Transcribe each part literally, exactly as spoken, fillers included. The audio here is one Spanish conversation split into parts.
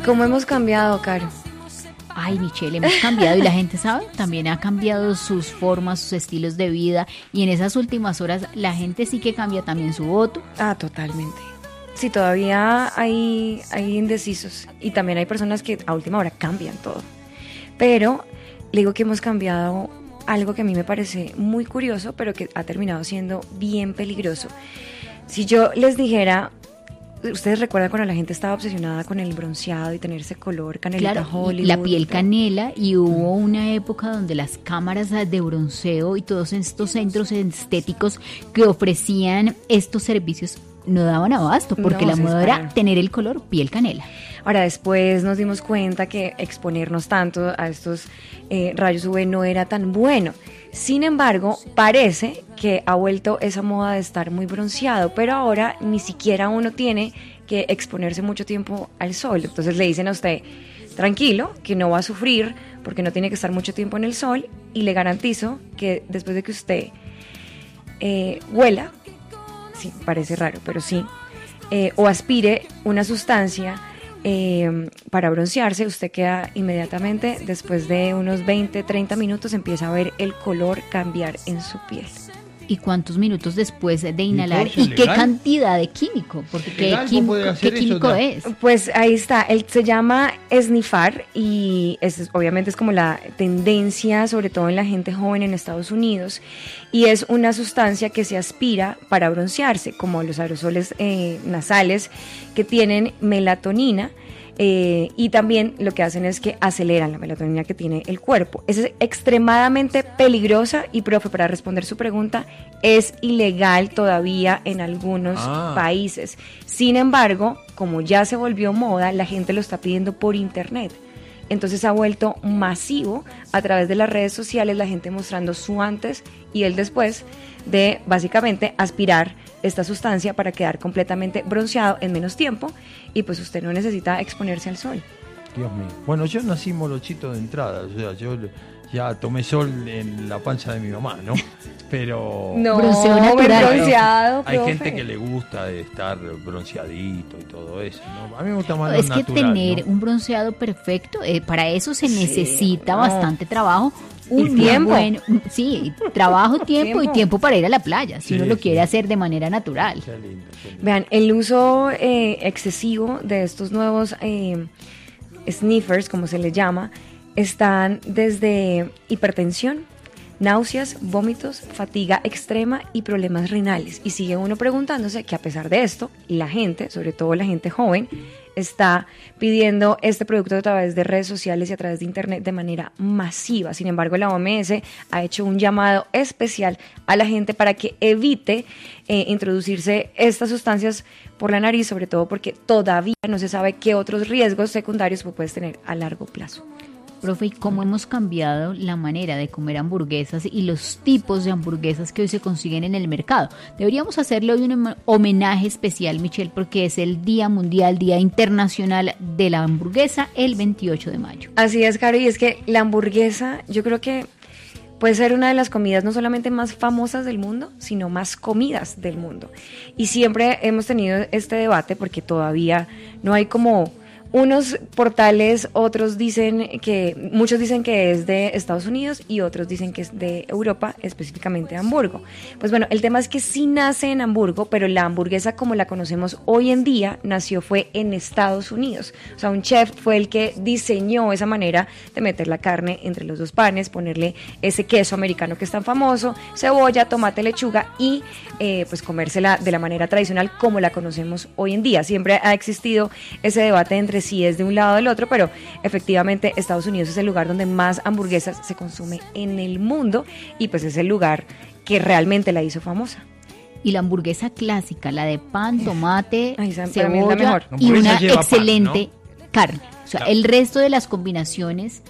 cómo hemos cambiado, Caro. Ay, Michelle, hemos cambiado y la gente sabe, también ha cambiado sus formas, sus estilos de vida y en esas últimas horas la gente sí que cambia también su voto. Ah, totalmente. Sí, todavía hay, hay indecisos y también hay personas que a última hora cambian todo. Pero le digo que hemos cambiado algo que a mí me parece muy curioso, pero que ha terminado siendo bien peligroso. Si yo les dijera... ¿Ustedes recuerdan cuando la gente estaba obsesionada con el bronceado y tener ese color canelita claro, Hollywood? La piel canela, y hubo una época donde las cámaras de bronceo y todos estos centros estéticos que ofrecían estos servicios no daban abasto, porque No, la se moda dispararon. era tener el color piel canela. Ahora, después nos dimos cuenta que exponernos tanto a estos eh, rayos U V no era tan bueno. Sin embargo, parece que ha vuelto esa moda de estar muy bronceado, pero ahora ni siquiera uno tiene que exponerse mucho tiempo al sol. Entonces le dicen a usted, tranquilo, que no va a sufrir porque no tiene que estar mucho tiempo en el sol, y le garantizo que después de que usted eh, huela, sí, parece raro, pero sí, eh, o aspire una sustancia eh, para broncearse, usted queda inmediatamente, después de unos veinte, treinta minutos, empieza a ver el color cambiar en su piel. ¿Y cuántos minutos después de inhalar? ¿Y todo ¿Y eso qué legal? cantidad de químico? Porque ¿qué ¿Legal? ¿No químico, puede qué hacer eso? químico No. es? Pues ahí está, él se llama esnifar y es, obviamente es como la tendencia, sobre todo en la gente joven en Estados Unidos, y es una sustancia que se aspira para broncearse, como los aerosoles eh, nasales que tienen melatonina. Eh, y también lo que hacen es que aceleran la melatonina que tiene el cuerpo. Es extremadamente peligrosa y, profe, para responder su pregunta, es ilegal todavía en algunos Ah. países. Sin embargo, como ya se volvió moda, la gente lo está pidiendo por internet. Entonces ha vuelto masivo a través de las redes sociales, la gente mostrando su antes y el después de básicamente aspirar esta sustancia para quedar completamente bronceado en menos tiempo, y pues usted no necesita exponerse al sol. Dios mío. Bueno, yo nací morochito de entrada, o sea, yo ya tomé sol en la panza de mi mamá, ¿no? Pero Bronceo buen natural. bronceado, hay profe. gente que le gusta estar bronceadito y todo eso, ¿no? A mí me gusta más lo Es que natural, tener ¿no? un bronceado perfecto, eh, para eso se Sí, necesita no. bastante trabajo. Y Un tiempo. buen- sí, trabajo, tiempo y Tiempo. tiempo para ir a la playa, si Sí, uno lo sí. quiere hacer de manera natural. Qué lindo, qué lindo. Vean, el uso eh, excesivo de estos nuevos eh, sniffers, como se les llama, están desde hipertensión, náuseas, vómitos, fatiga extrema y problemas renales. Y sigue uno preguntándose que a pesar de esto, la gente, sobre todo la gente joven, está pidiendo este producto a través de redes sociales y a través de internet de manera masiva. Sin embargo, la O M S ha hecho un llamado especial a la gente para que evite eh, introducirse estas sustancias por la nariz, sobre todo porque todavía no se sabe qué otros riesgos secundarios puedes tener a largo plazo. Profe, ¿y cómo hemos cambiado la manera de comer hamburguesas y los tipos de hamburguesas que hoy se consiguen en el mercado? Deberíamos hacerle hoy un hom- homenaje especial, Michelle, porque es el Día Mundial, Día Internacional de la Hamburguesa, el veintiocho de mayo. Así es, Caro, y es que la hamburguesa, yo creo que puede ser una de las comidas no solamente más famosas del mundo, sino más comidas del mundo. Y siempre hemos tenido este debate porque todavía no hay como unos portales, otros dicen que, muchos dicen que es de Estados Unidos y otros dicen que es de Europa, específicamente de Hamburgo. Pues bueno, el tema es que sí nace en Hamburgo, pero la hamburguesa como la conocemos hoy en día nació fue en Estados Unidos. O sea, un chef fue el que diseñó esa manera de meter la carne entre los dos panes, ponerle ese queso americano que es tan famoso, cebolla, tomate, lechuga y eh, pues comérsela de la manera tradicional como la conocemos hoy en día. Siempre ha existido ese debate entre si es de un lado o del otro, pero efectivamente Estados Unidos es el lugar donde más hamburguesas se consume en el mundo y pues es el lugar que realmente la hizo famosa. Y la hamburguesa clásica, la de pan, tomate, Ay, esa para mí es la cebolla mejor. y Hamburguesa una lleva pan, excelente carne. O sea, Claro. el resto de las combinaciones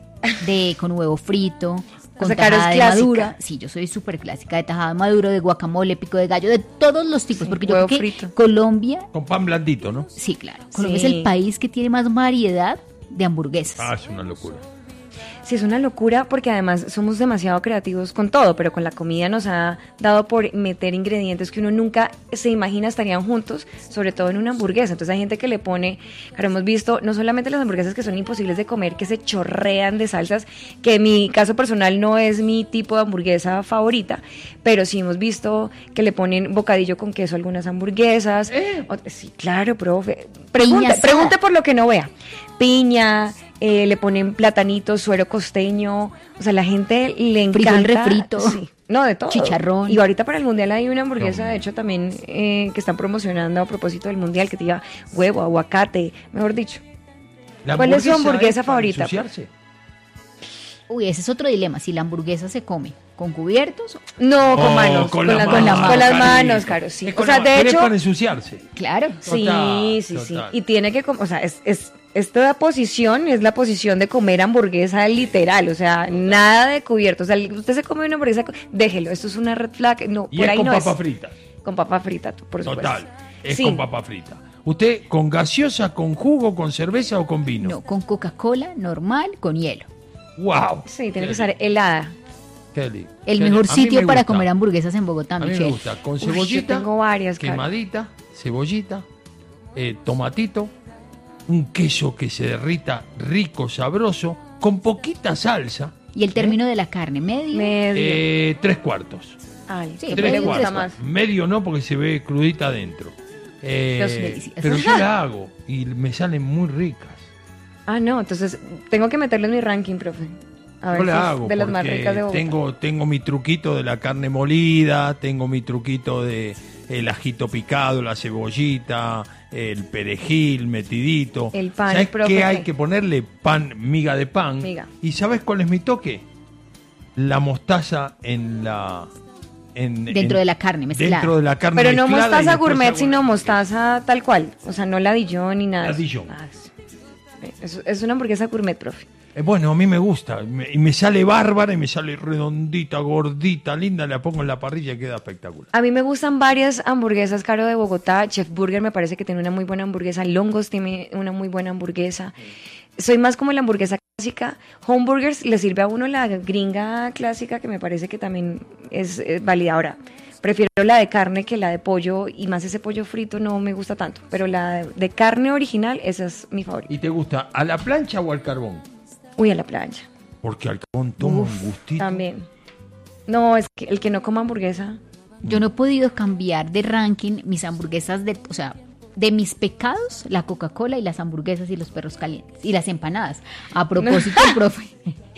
de con huevo frito, con O sea, Caro, es tajada de clásica. madura. Sí, yo soy súper clásica, de tajada de maduro, de guacamole, pico de gallo, de todos los tipos, Sí, porque yo huevo creo que frito. Colombia, Con pan blandito, ¿no? sí, claro, Colombia Sí. es el país que tiene más variedad de hamburguesas. Ah, es una locura. Sí, es una locura porque además somos demasiado creativos con todo, pero con la comida nos ha dado por meter ingredientes que uno nunca se imagina estarían juntos, sobre todo en una hamburguesa. Entonces hay gente que le pone, claro, hemos visto no solamente las hamburguesas que son imposibles de comer, que se chorrean de salsas, que en mi caso personal no es mi tipo de hamburguesa favorita, pero sí hemos visto que le ponen bocadillo con queso a algunas hamburguesas. ¿Eh? O- sí, claro, profe. Pregunte, asada. pregunte por lo que no vea. Piña, eh, le ponen platanitos, suero costeño, o sea, la gente le encanta. Frijol refrito. Sí, no, de todo. Chicharrón. Y ahorita para el Mundial hay una hamburguesa, No. de hecho, también eh, que están promocionando a propósito del Mundial, que te lleva huevo, aguacate, mejor dicho. ¿La ¿Cuál es su hamburguesa hamburguesa para favorita? ensuciarse? Uy, ese es otro dilema. Si la hamburguesa se come con cubiertos, No, con Oh, manos, con, con, las las, con la manos, mano, con las carito. manos, claro, sí. Es O con sea, la- de pero es hecho, para ensuciarse. claro. sí, Total, sí, sí. total. Y tiene que, com- o sea, es, es, esta posición es la posición de comer hamburguesa literal, o sea, nada de cubierto. O sea, usted se come una hamburguesa, co- déjelo, esto es una red flag, no, Y por es ahí con no papa es. frita. Con papa frita, por supuesto. Total. Es Sí. con papa frita. ¿Usted con gaseosa, con jugo, con cerveza o con vino? No, con Coca-Cola normal, con hielo. ¡Wow! Sí, tiene que estar helada. Qué lindo. El Qué mejor lindo. A mí sitio me para gusta. comer hamburguesas en Bogotá, A mí me Michelle. gusta. Con Uy, yo cebollita, tengo varias, Caro. quemadita, cebollita, eh, tomatito, un queso que se derrita rico, sabroso, con poquita salsa. Y el término de la carne, medio. Medio. Eh, tres cuartos. Ay, sí, ¿qué pero le hay gusta tres más? Medio no, porque se ve crudita adentro. Eh, Dios, delicioso. pero yo la hago y me salen muy ricas. Ah, no, entonces tengo que meterlo en mi ranking, profe. A ver Yo si la es hago de las más porque ricas de Bogotá. tengo, tengo mi truquito de la carne molida, tengo mi truquito de el ajito picado, la cebollita, el perejil metidito. El pan, ¿Sabes profe, qué ¿qué? hay que ponerle? Pan, miga de pan. Miga. ¿Y sabes cuál es mi toque? La mostaza en la... en- Dentro en- de la carne mezclada. Dentro de la carne Pero no mezclada y mostaza después gourmet, hago sino la- mostaza tal cual. O sea, no la Dijon ni nada. La de eso. Dijon. Ah, sí. Es, es una hamburguesa gourmet, profe. Eh, bueno, a mí me gusta. me- y me sale bárbara y me sale redondita, gordita, linda. La pongo en la parrilla y queda espectacular. A mí me gustan varias hamburguesas, Caro, de Bogotá. Chef Burger me parece que tiene una muy buena hamburguesa. Longos tiene una muy buena hamburguesa. Soy más como la hamburguesa clásica. Home Burgers le sirve a uno la gringa clásica, que me parece que también es, es válida. Ahora, prefiero la de carne que la de pollo, y más ese pollo frito no me gusta tanto. Pero la de, de carne original, esa es mi favorita. ¿Y te gusta a la plancha o al carbón? Uy, a la plancha. Porque al carbón toma Uf, un gustito. También. No, es que el que no coma hamburguesa. Yo no he podido cambiar de ranking mis hamburguesas de, o sea, de mis pecados, la Coca-Cola y las hamburguesas y los perros calientes y las empanadas. A propósito, profe.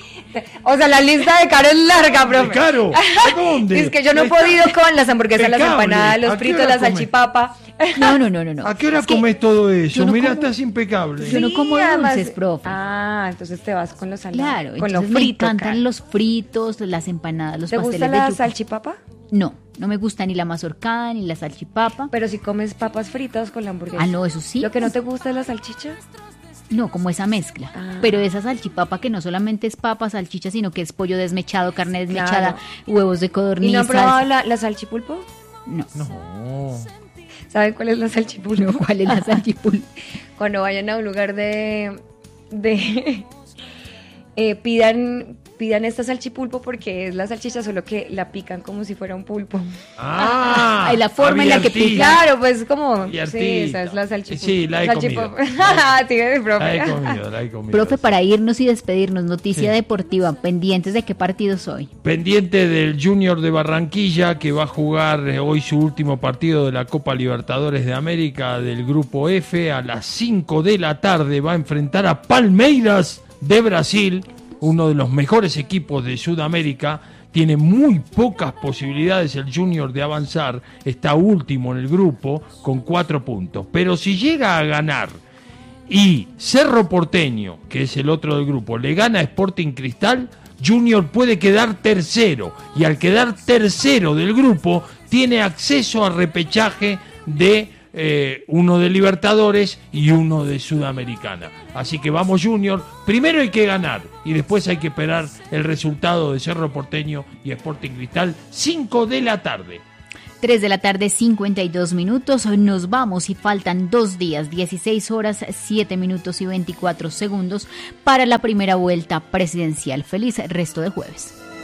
O sea, la lista de Caro es larga, profe. Caro, ¿a dónde? Es que yo no he Está podido con las hamburguesas, las impecable. empanadas, los ¿A qué fritos, hora la comes? salchipapa. No, no, no, no, no. ¿A qué hora Es que comes todo eso? yo no Mira, como- estás impecable. Yo no como además- dulces, profe. Ah, entonces te vas con los salados. Claro, con lo entonces me frito. encantan Caro. los fritos, las empanadas, los ¿Te pasteles gusta de la yuca. salchipapa? No, no me gusta ni la mazorcada ni la salchipapa. Pero si comes papas fritas con la hamburguesa. Ah, no, eso sí. ¿Lo que no te gusta es la salchicha? No, como esa mezcla. Ah. Pero esa salchipapa que no solamente es papa, salchicha, sino que es pollo desmechado, carne desmechada, Claro. huevos de ¿Y codorniz. no han probado salsa. la, la salchipulpo? No. No. ¿Saben cuál es la salchipulpo? No, ¿cuál es la salchipulpo? Cuando vayan a un lugar de... de eh, pidan, pidan esta salchipulpo porque es la salchicha, solo que la pican como si fuera un pulpo. Ah, Ay, la forma en la que abiertita. Claro, pues como... Y Sí, hartita. esa es la salchipulpo. Sí, la he Salchipulpo. comido. Tienes, profe. La he comido, la he comido. Profe, sí. para irnos y despedirnos, noticia Sí. deportiva, pendientes de qué partido soy. Pendiente del Junior de Barranquilla, que va a jugar eh, hoy su último partido de la Copa Libertadores de América del Grupo F. A las cinco de la tarde va a enfrentar a Palmeiras de Brasil, uno de los mejores equipos de Sudamérica. Tiene muy pocas posibilidades el Junior de avanzar, está último en el grupo con cuatro puntos. Pero si llega a ganar y Cerro Porteño, que es el otro del grupo, le gana a Sporting Cristal, Junior puede quedar tercero, y al quedar tercero del grupo tiene acceso a repechaje de eh, uno de Libertadores y uno de Sudamericana. Así que vamos Junior, primero hay que ganar y después hay que esperar el resultado de Cerro Porteño y Sporting Cristal, cinco de la tarde. tres de la tarde, cincuenta y dos minutos. Nos vamos y faltan dos días, dieciséis horas, siete minutos y veinticuatro segundos para la primera vuelta presidencial. Feliz resto de jueves.